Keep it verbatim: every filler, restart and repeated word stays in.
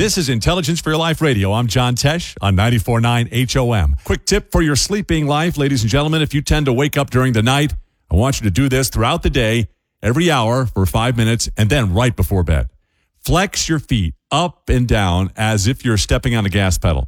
This is Intelligence for Your Life Radio. I'm John Tesh on ninety-four point nine H O M. Quick tip for your sleeping life, ladies and gentlemen. If you tend to wake up during the night, I want you to do this throughout the day, every hour for five minutes, and then right before bed. Flex your feet up and down as if you're stepping on a gas pedal.